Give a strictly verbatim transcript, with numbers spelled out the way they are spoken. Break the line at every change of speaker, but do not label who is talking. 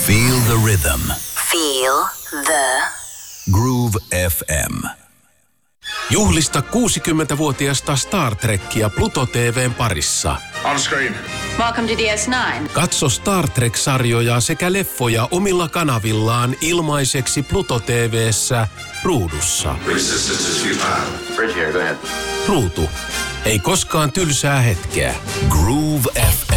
Feel the rhythm.
Feel the
Groove F M.
Juhlista kuusikymmentävuotiasta Star Trekkia Pluto T V:n parissa.
On screen.
Welcome to D S nine.
Katso Star Trek-sarjoja sekä leffoja omilla kanavillaan ilmaiseksi Pluto T V:ssä ruudussa.
Bridge here, go ahead.
Ruutu. Ei koskaan tylsää hetkeä.
Groove F